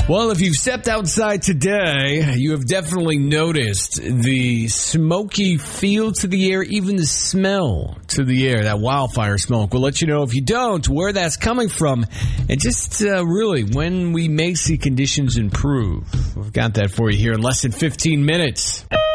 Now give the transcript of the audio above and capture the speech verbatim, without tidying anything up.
Well, if you've stepped outside today, you have definitely noticed the smoky feel to the air, even the smell to the air, that wildfire smoke. We'll let you know if you don't, where that's coming from, and just uh, really when we may see conditions improve. We've got that for you here in less than fifteen minutes.